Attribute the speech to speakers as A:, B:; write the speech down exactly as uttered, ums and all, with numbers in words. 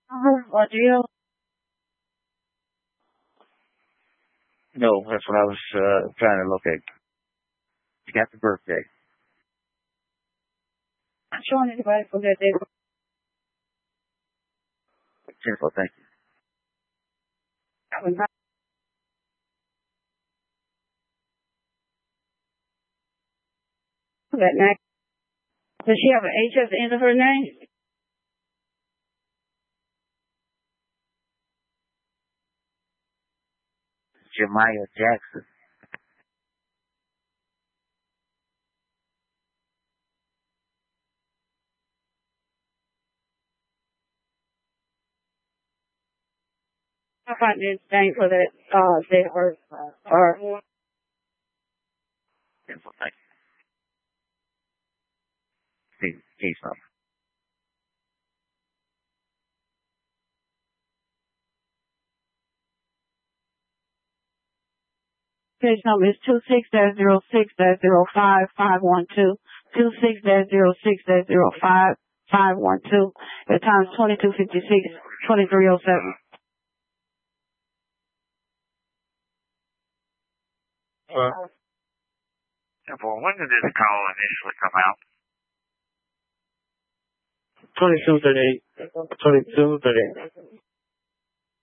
A: Uh-huh. What deal?
B: No, that's what I was uh, trying to locate. You got the birthday.
A: I'm showing anybody for that day.
B: Simple, thank you.
A: I was not that night. Does she have an H at the end of her name?
B: Jemiah Jackson.
A: I find this thing for that uh day or or
B: Simple, thank you. See, case number.
A: case number is two six dash zero six dash zero five five one two. Two six dash zero six dash zero five five one two. The time is twenty two fifty six, twenty three oh seven.
B: Well, Simple, when did this call initially come out?
A: Twenty two thirty eight. Twenty two thirty eight.